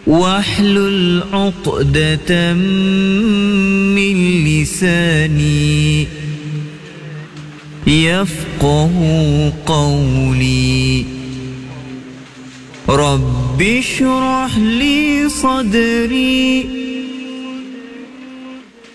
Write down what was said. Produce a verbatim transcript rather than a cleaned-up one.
واحلل عقدة من لساني يفقه قولي. رب اشرح لي صدري